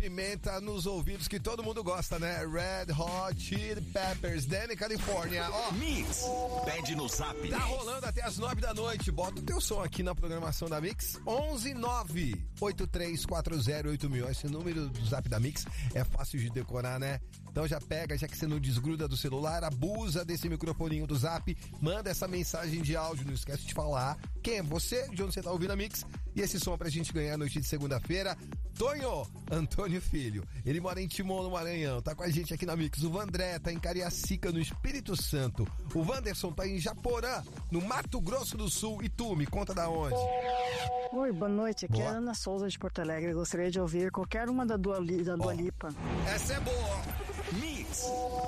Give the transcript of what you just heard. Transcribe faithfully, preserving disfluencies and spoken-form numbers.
pimenta nos ouvidos que todo mundo gosta, né? Red Hot Chili Peppers, Danny California. Ó, Mix, pede no Zap. Tá rolando até as nove da noite. Bota o teu som aqui na programação da Mix. onze nove oito três quatro zero oito mil. Esse número do Zap da Mix é fácil de decorar, né? Então já pega, já que você não desgruda do celular, abusa desse microfoninho do Zap, manda essa mensagem de áudio, não esquece de falar quem é você, de onde você tá ouvindo a Mix, e esse som pra gente ganhar a noite de segunda-feira. Tonho Antônio Filho, ele mora em Timon, no Maranhão, tá com a gente aqui na Mix. O Vandré tá em Cariacica, no Espírito Santo. O Wanderson tá em Japorã, no Mato Grosso do Sul. E tu, me conta da onde? Oi, boa noite, aqui Boa. é a Ana Souza de Porto Alegre. Eu gostaria de ouvir qualquer uma da Dua, Li- da Dua Ó. Lipa. Essa é boa. Mix,